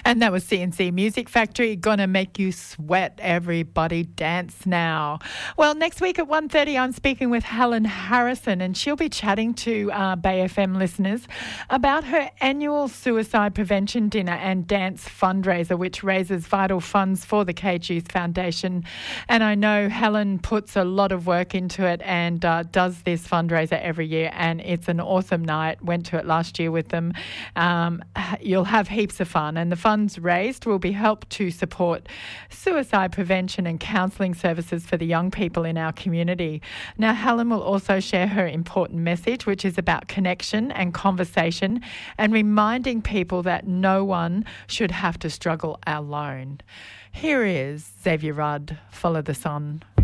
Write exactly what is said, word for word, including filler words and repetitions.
And that was C N C Music Factory, Gonna Make You Sweat. Everybody dance now. Well, next week at one thirty, I'm speaking with Helen Harrison, and she'll be chatting to uh, Bay F M listeners about her annual suicide prevention dinner and dance fundraiser, which raises vital funds for the Cage Youth Foundation. And I know Helen puts a lot of work into it and uh, does this fundraiser every year, and it's an awesome night. Went to it last year with them. Um, you'll have heaps of fun, and the funds raised will be helped to support suicide prevention and counselling services for the young people in our community. Now, Helen will also share her important message, which is about connection and conversation and reminding people that no one should have to struggle alone. Here is Xavier Rudd, Follow the Sun.